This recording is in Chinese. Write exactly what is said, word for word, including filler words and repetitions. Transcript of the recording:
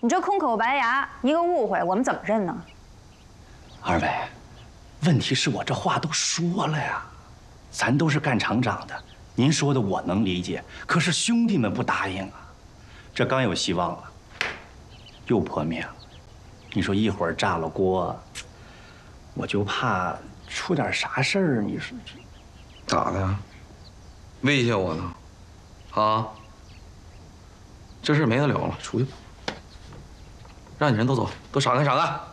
你这空口白牙，一个误会，我们怎么认呢？ 二位，问题是我这话都说了呀，咱都是干厂长的，您说的我能理解，可是兄弟们不答应啊，这刚有希望了，又破灭了。你说一会儿炸了锅，我就怕出点啥事儿。你说这咋的？威胁我呢？啊？这事没得了了，出去吧。让你人都走，都闪开，闪开。